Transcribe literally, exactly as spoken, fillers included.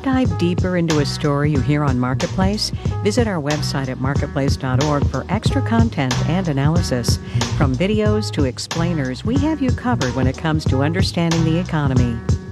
dive deeper into a story you hear on Marketplace? Visit our website at marketplace dot org for extra content and analysis. From videos to explainers, we have you covered when it comes to understanding the economy.